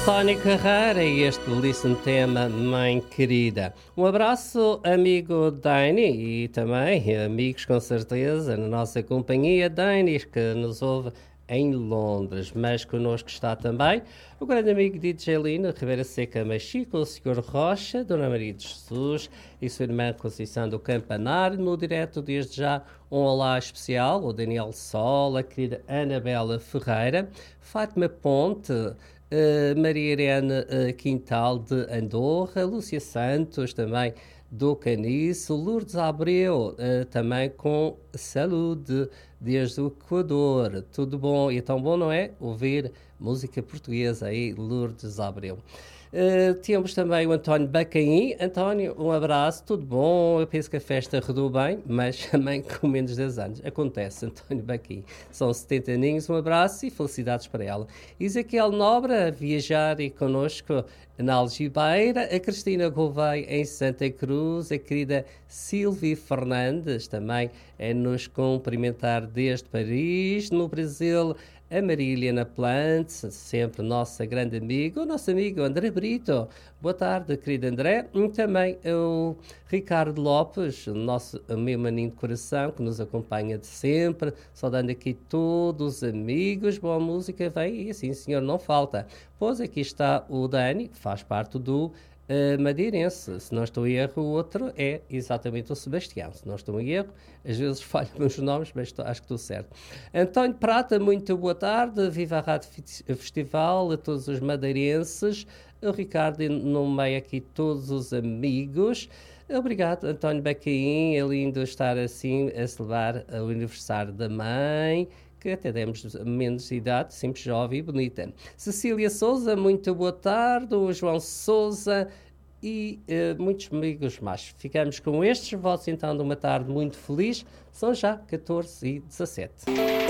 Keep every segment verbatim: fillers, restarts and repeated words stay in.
Tony Carreira e este belíssimo tema, Mãe Querida. Um abraço, amigo Dani, e também amigos, com certeza, na nossa companhia, Dani, que nos ouve em Londres, mas connosco está também o grande amigo D J Lino, Ribeira Seca, Machico, o senhor Rocha, Dona Maria de Jesus e sua irmã Conceição do Campanário. No direto, desde já, um olá especial, o Daniel Sol, a querida Anabela Ferreira, Fátima Ponte, Uh, Maria Irene uh, Quintal de Andorra, Lúcia Santos também do Caniço, Lourdes Abreu uh, também com saúde desde o Equador. Tudo bom? E é tão bom, não é? Ouvir música portuguesa aí, Lourdes Abreu. Uh, temos também o António Bacaim. António, um abraço, tudo bom? Eu penso que a festa rodou bem, mas também com menos de dez anos. Acontece, António Bacaim. São setenta aninhos, um abraço e felicidades para ela. Ezequiel Nobre, a viajar e connosco na Algibeira, a Cristina Gouveia em Santa Cruz, a querida Silvia Fernandes também é nos cumprimentar desde Paris, no Brasil. A Maria Helena Plante, sempre nossa grande amiga, o nosso amigo André Brito. Boa tarde, querido André. E também o Ricardo Lopes, o nosso o meu maninho de coração, que nos acompanha de sempre, saudando aqui todos os amigos. Boa música vem e assim, senhor, não falta. Pois aqui está o Dani, que faz parte do Uh, madeirense. Se não estou em erro, o outro é exatamente o Sebastião. Se não estou em erro, às vezes falho nos nomes, mas estou, acho que estou certo. António Prata, muito boa tarde. Viva a Rádio Festival, a todos os madeirenses. O Ricardo nomeia aqui todos os amigos. Obrigado, António Bacaim. É lindo estar assim a celebrar o aniversário da mãe, que até demos menos de idade, sempre jovem e bonita. Cecília Souza, muito boa tarde. O João Souza e uh, muitos amigos mais. Ficamos com estes votos então de uma tarde muito feliz. São já catorze e dezassete.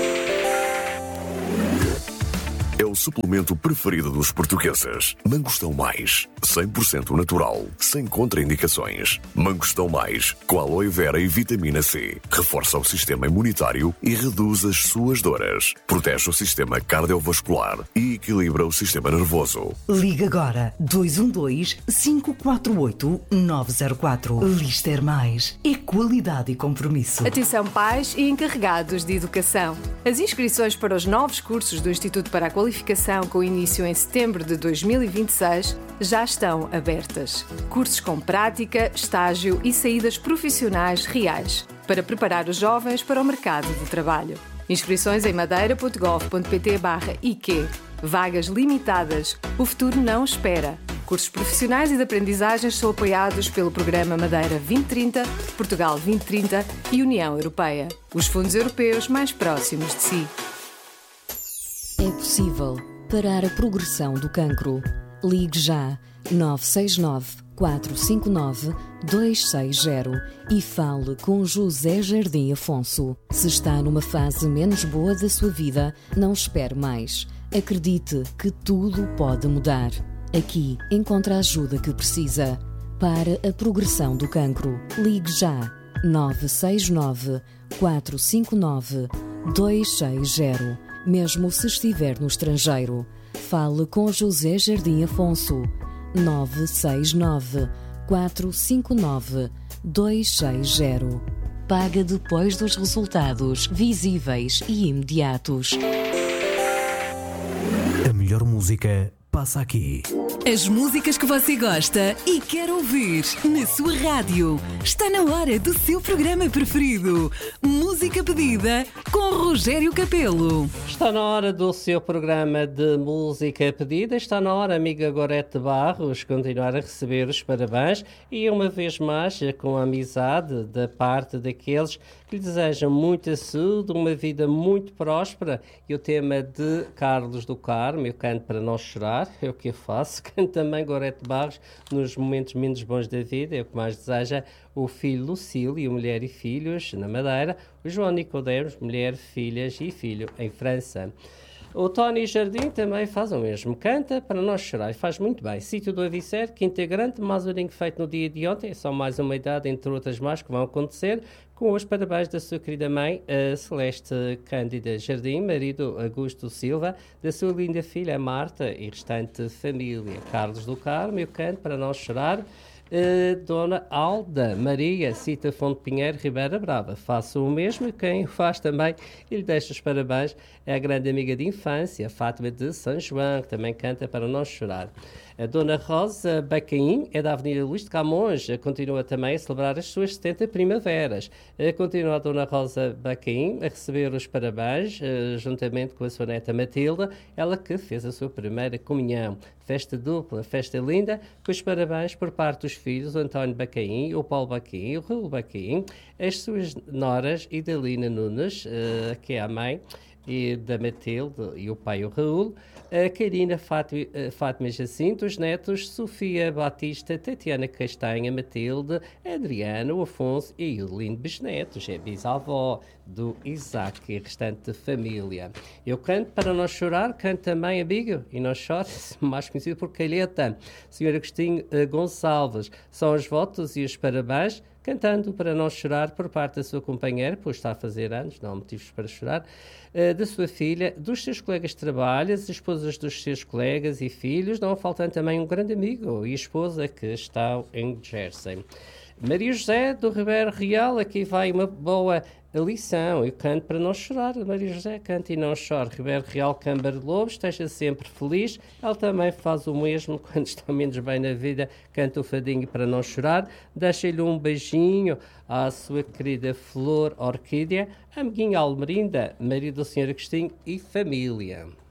É o suplemento preferido dos portugueses. Mangostão Mais, cem por cento natural, sem contraindicações. Mangostão Mais, com aloe vera e vitamina C. Reforça o sistema imunitário e reduz as suas dores. Protege o sistema cardiovascular e equilibra o sistema nervoso. Liga agora dois um dois, cinco quatro oito, nove zero quatro. Lister Mais. É qualidade e compromisso. Atenção pais e encarregados de educação. As inscrições para os novos cursos do Instituto para a Qualificação com início em setembro de dois mil e vinte e seis já estão abertas. Cursos com prática, estágio e saídas profissionais reais para preparar os jovens para o mercado de trabalho. Inscrições em madeira ponto gov ponto pt barra I Q. Vagas limitadas. O futuro não espera. Cursos profissionais e de aprendizagens são apoiados pelo Programa Madeira vinte trinta, Portugal vinte trinta e União Europeia. Os fundos europeus mais próximos de si. É possível parar a progressão do cancro. Ligue já nove seis nove, quatro cinco nove, dois seis zero e fale com José Jardim Afonso. Se está numa fase menos boa da sua vida, não espere mais. Acredite que tudo pode mudar. Aqui encontra a ajuda que precisa. Para a progressão do cancro, ligue já nove seis nove, quatro cinco nove, dois seis zero. Mesmo se estiver no estrangeiro, fale com José Jardim Afonso. nove seis nove, quatro cinco nove, dois seis zero. Paga depois dos resultados visíveis e imediatos. A melhor música passa aqui. As músicas que você gosta e quer ouvir na sua rádio. Está na hora do seu programa preferido. Música Pedida com Rogério Capelo. Está na hora do seu programa de música pedida. Está na hora, amiga Gorete Barros, continuar a receber os parabéns e uma vez mais com a amizade da parte daqueles que lhe desejam muita saúde, uma vida muito próspera. E o tema de Carlos do Carmo, eu canto para não chorar, é o que eu faço. Canto também Gorete Barros nos momentos menos bons da vida, é o que mais deseja o filho Lucílio, mulher e filhos na Madeira, o João Nicodemos, mulher, filhas e filho em França. O Tony Jardim também faz o mesmo. Canta para não chorar e faz muito bem. Sítio do Avicer, quinta grande, mais um feito no dia de ontem. É só mais uma idade, entre outras mais, que vão acontecer. Com os parabéns da sua querida mãe, a Celeste Cândida Jardim, marido Augusto Silva, da sua linda filha Marta e restante família. Carlos do Carmo, eu canto para não chorar. Uh, Dona Alda Maria Cita Fonte Pinheiro Ribeira Brava, faça o mesmo, e quem o faz também e lhe deixa os parabéns é a grande amiga de infância, Fátima de São João, que também canta para não chorar. A Dona Rosa Bacaim é da Avenida Luís de Camões, continua também a celebrar as suas setenta primaveras. Continua a Dona Rosa Bacaim a receber os parabéns, juntamente com a sua neta Matilda, ela que fez a sua primeira comunhão. Festa dupla, festa linda, com os parabéns por parte dos filhos, o António Bacaim, o Paulo Bacaim, o Raul Bacaim, as suas noras Idalina Nunes, que é a mãe, e da Matilde e o pai, o Raul, a Karina Fátima, Fátima Jacinto, os netos Sofia Batista, Tatiana Castanha, Matilde, Adriano, Afonso e o lindo bisnetos, é bisavó do Isaac e restante família. Eu canto para não chorar, canto também amigo e não chore, mais conhecido por Calheta, senhor Agostinho Gonçalves, são os votos e os parabéns, cantando para não chorar por parte da sua companheira, pois está a fazer anos, não há motivos para chorar, uh, da sua filha, dos seus colegas de trabalho, as esposas dos seus colegas e filhos, não faltando também um grande amigo e esposa que está em Jersey. Maria José do Ribeiro Real, aqui vai uma boa lição. Eu canto para não chorar. Maria José canta e não chora. Ribeiro Real, Câmara de Lobos, esteja sempre feliz. Ela também faz o mesmo quando está menos bem na vida, canta o fadinho para não chorar. Deixa-lhe um beijinho à sua querida Flor Orquídea, amiguinha Almerinda, marido do senhor Agostinho e família.